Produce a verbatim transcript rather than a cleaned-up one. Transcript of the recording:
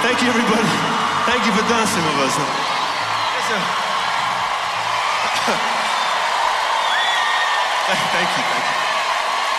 Thank you, everybody. Thank you for dancing with us. Yes, sir. Thank you.